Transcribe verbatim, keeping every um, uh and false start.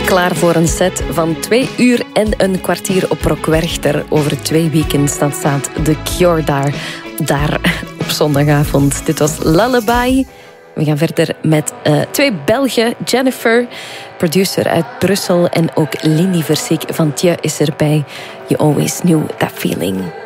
Klaar voor een set van twee uur en een kwartier op Rock Werchter. Over twee weekends dan staat The Cure daar, daar op zondagavond. Dit was Lullaby. We gaan verder met uh, twee Belgen. Jennifer, producer uit Brussel. En ook Lindy Versiek van Tje is erbij. You always knew that feeling.